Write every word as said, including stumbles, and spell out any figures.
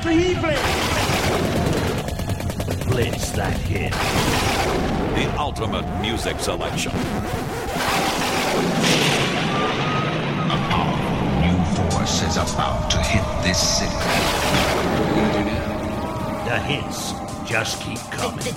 Blitz that hit. The ultimate music selection. A powerful new force is about to hit this city. The hits just keep coming.